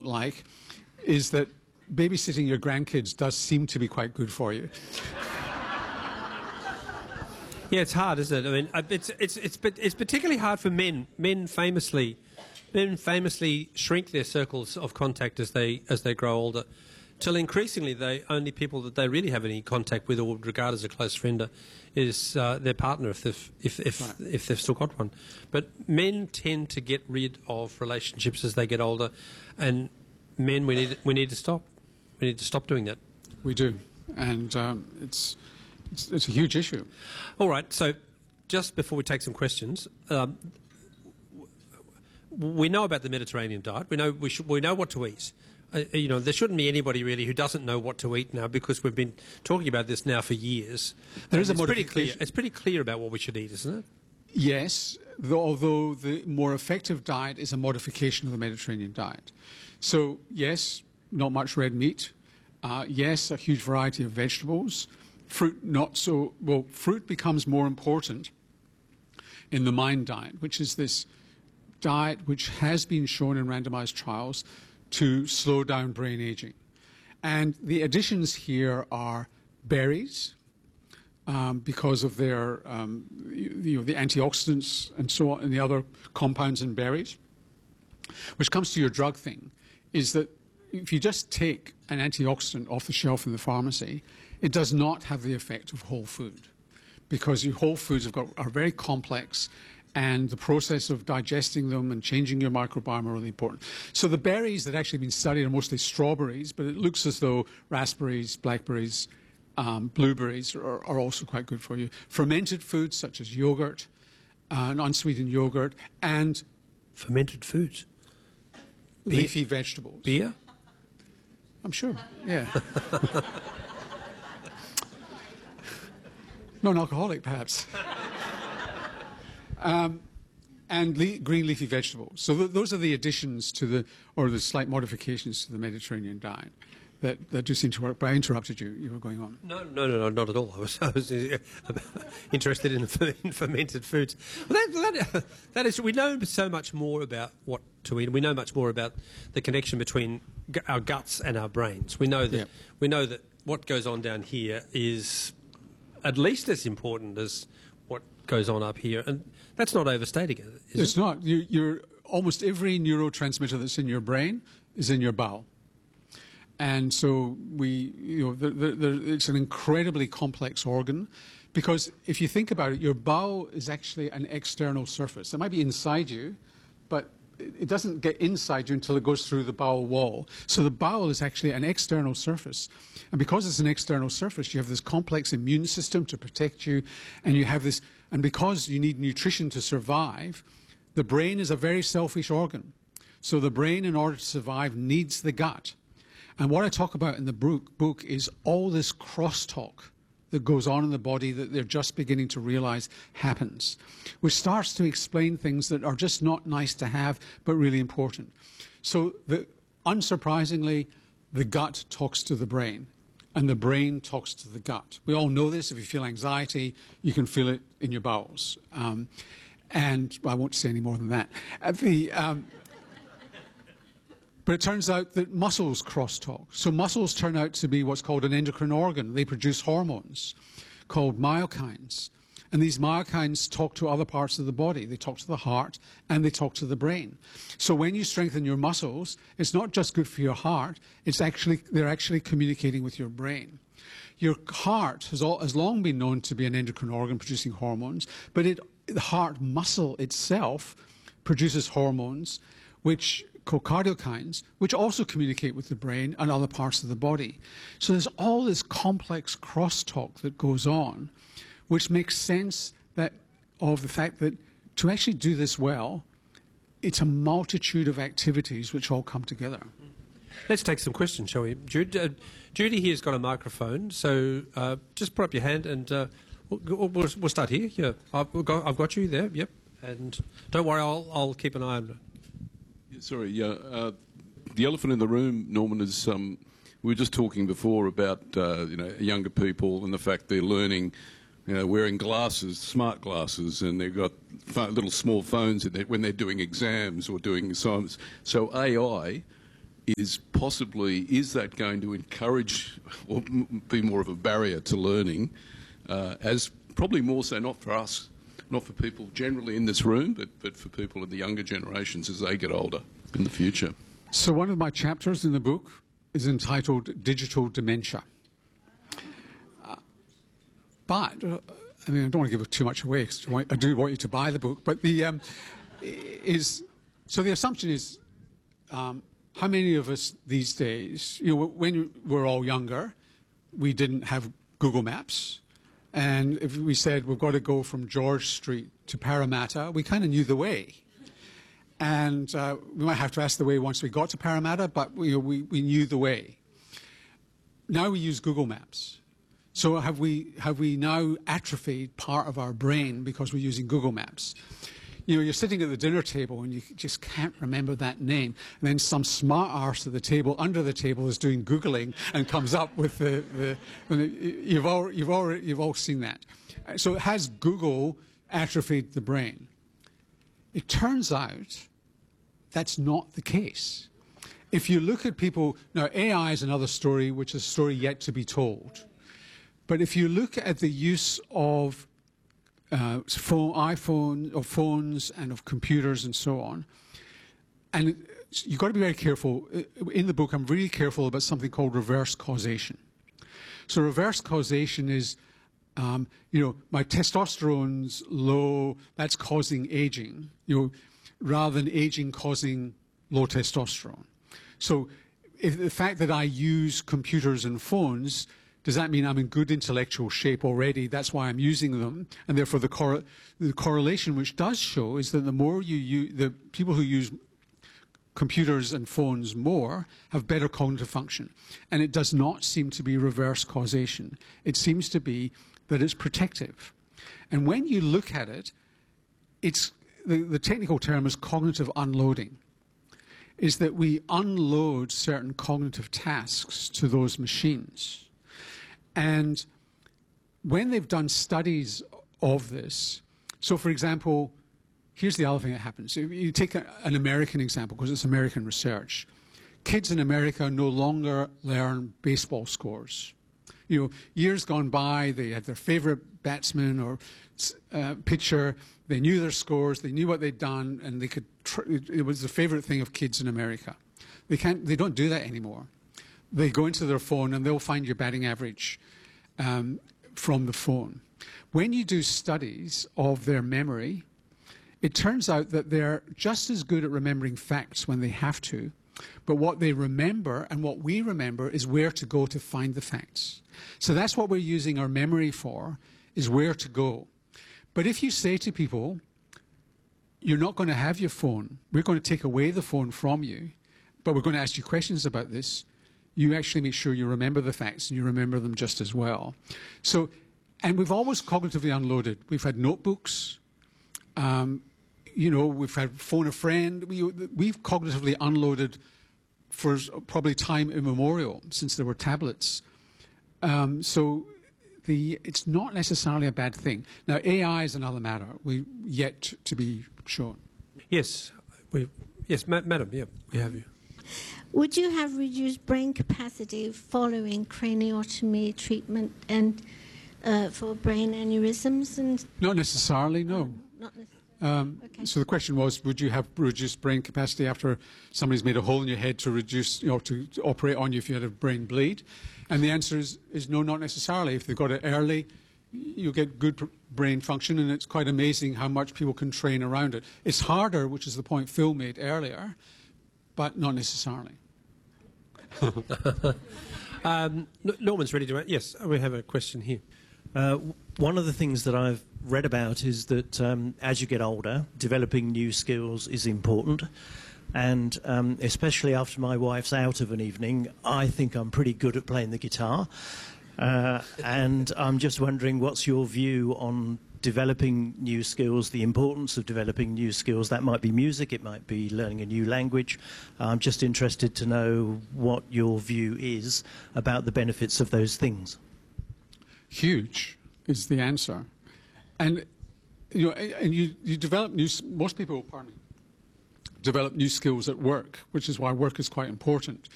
like is that babysitting your grandkids does seem to be quite good for you. Yeah, it's hard, isn't it? I mean, it's particularly hard for men. Men famously shrink their circles of contact as they grow older, till increasingly the only people that they really have any contact with or would regard as a close friend is their partner if they've still got one. But men tend to get rid of relationships as they get older, and men we need to stop. We need to stop doing that. We do, and it's a huge issue. All right, so just before we take some questions, we know about the Mediterranean diet. We know what to eat. There shouldn't be anybody really who doesn't know what to eat now, because we've been talking about this now for years. There is a modification. It's pretty clear about what we should eat, isn't it? Yes, although the more effective diet is a modification of the Mediterranean diet. So yes, not much red meat. Yes, a huge variety of vegetables. Fruit, not so. Well, fruit becomes more important in the MIND diet, which is this diet which has been shown in randomized trials to slow down brain aging. And the additions here are berries, because of their, the antioxidants and so on, and the other compounds in berries. Which comes to your drug thing, is that if you just take an antioxidant off the shelf in the pharmacy, it does not have the effect of whole food, because your whole foods are very complex, and the process of digesting them and changing your microbiome are really important. So the berries that actually have been studied are mostly strawberries, but it looks as though raspberries, blackberries, blueberries are also quite good for you. Fermented foods such as yogurt, unsweetened yogurt, and fermented foods, leafy vegetables. Beer? I'm sure, yeah. Non-alcoholic, perhaps. And green leafy vegetables. So those are the additions to the slight modifications to the Mediterranean diet that do seem to work. But I interrupted you. You were going on. No, not at all. I was interested in fermented foods. Well, that is, we know so much more about what to eat. We know much more about the connection between our guts and our brains. We know that what goes on down here is at least as important as what goes on up here, and that's not overstating it, is it's not. You're almost every neurotransmitter that's in your brain is in your bowel, and so it's an incredibly complex organ, because if you think about it, your bowel is actually an external surface. It might be inside you, but it doesn't get inside you until it goes through the bowel wall. So the bowel is actually an external surface. And because it's an external surface, you have this complex immune system to protect you, and you have this, and because you need nutrition to survive, the brain is a very selfish organ. So the brain, in order to survive, needs the gut. And what I talk about in the book is all this crosstalk that goes on in the body that they're just beginning to realize happens, which starts to explain things that are just not nice to have, but really important. So unsurprisingly, the gut talks to the brain, and the brain talks to the gut. We all know this. If you feel anxiety, you can feel it in your bowels. And I won't say any more than that. But it turns out that muscles crosstalk. So muscles turn out to be what's called an endocrine organ. They produce hormones called myokines. And these myokines talk to other parts of the body. They talk to the heart and they talk to the brain. So when you strengthen your muscles, it's not just good for your heart, they're actually communicating with your brain. Your heart has long been known to be an endocrine organ producing hormones, but the heart muscle itself produces hormones called cardiokines, which also communicate with the brain and other parts of the body. So there's all this complex crosstalk that goes on, which makes sense of the fact that to actually do this well, it's a multitude of activities which all come together. Let's take some questions, shall we? Judy here's got a microphone, so just put up your hand and we'll start here. Yeah, I've got you there. Yep, and don't worry, I'll keep an eye on it. Sorry, the elephant in the room, Norman, is we were just talking before about younger people and the fact they're learning, wearing glasses, smart glasses, and they've got little small phones when they're doing exams or doing assignments. So AI is that going to encourage or be more of a barrier to learning, as probably more so not for us, not for people generally in this room, but for people in the younger generations as they get older in the future? So one of my chapters in the book is entitled Digital Dementia. But, I mean, I don't want to give too much away because I do want you to buy the book, but the assumption is, how many of us these days, when we're all younger, we didn't have Google Maps. And if we said we've got to go from George Street to Parramatta, we kind of knew the way. And we might have to ask the way once we got to Parramatta, but we knew the way. Now we use Google Maps. So have we now atrophied part of our brain because we're using Google Maps? You're sitting at the dinner table and you just can't remember that name. And then some smart arse at the table, under the table, is doing Googling and comes up with you've all seen that. So has Google atrophied the brain? It turns out that's not the case. If you look at people, now AI is another story, which is a story yet to be told. But if you look at the use of iPhone, of phones and of computers and so on. And you've got to be very careful. In the book, I'm really careful about something called reverse causation. So reverse causation is, my testosterone's low, that's causing aging, rather than aging causing low testosterone. So if the fact that I use computers and phones, does that mean I'm in good intellectual shape already? That's why I'm using them. And therefore the correlation which does show is that the more the people who use computers and phones more have better cognitive function. And it does not seem to be reverse causation. It seems to be that it's protective. And when you look at it, the technical term is cognitive unloading, is that we unload certain cognitive tasks to those machines. And when they've done studies of this, so for example, here's the other thing that happens. You take an American example, because it's American research. Kids in America no longer learn baseball scores. Years gone by, they had their favorite batsman or pitcher. They knew their scores, they knew what they'd done, and it was the favorite thing of kids in America. They don't do that anymore. They go into their phone and they'll find your batting average from the phone. When you do studies of their memory, it turns out that they're just as good at remembering facts when they have to, but what they remember and what we remember is where to go to find the facts. So that's what we're using our memory for, is where to go. But if you say to people, you're not going to have your phone, we're going to take away the phone from you, but we're going to ask you questions about this, you actually make sure you remember the facts and you remember them just as well. So, and we've always cognitively unloaded. We've had notebooks, we've had phone a friend. We've cognitively unloaded for probably time immemorial, since there were tablets. It's not necessarily a bad thing. Now, AI is another matter. We yet to be shown. Yes, madam, yeah, we have you. Would you have reduced brain capacity following craniotomy treatment and for brain aneurysms? Not necessarily, no. Not necessarily. Okay. So the question was, would you have reduced brain capacity after somebody's made a hole in your head to reduce, to operate on you if you had a brain bleed? And the answer is no, not necessarily. If they've got it early, you get good brain function, and it's quite amazing how much people can train around it. It's harder, which is the point Phil made earlier, but not necessarily. Norman's ready to... Yes, we have a question here. One of the things that I've read about is that as you get older, developing new skills is important. And especially after my wife's out of an evening, I think I'm pretty good at playing the guitar. And I'm just wondering, what's your view on developing new skills, the importance of developing new skills? That might be music, it might be learning a new language. I'm just interested to know what your view is about the benefits of those things. Huge is the answer. And you develop new, most people, develop new skills at work, which is why work is quite important.